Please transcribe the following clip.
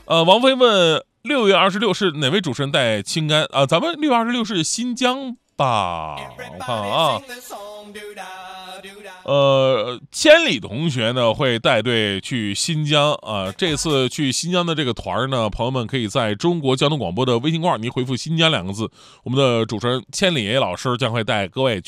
王菲问6月26是哪位主持人带青柑啊？咱们6月26是新疆吧？我看啊，千里同学呢会带队去新疆啊。这次去新疆的这个团呢，朋友们可以在中国交通广播的微信公号，您回复"新疆"2个字，我们的主持人千里老师将会带各位